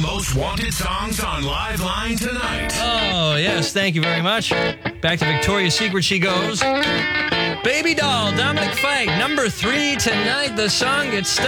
most wanted songs on Live Line tonight. Oh, yes. Thank you very much. Back to Victoria's Secret she goes. Baby Doll, Dominic Fike, number 3 tonight. The song gets started.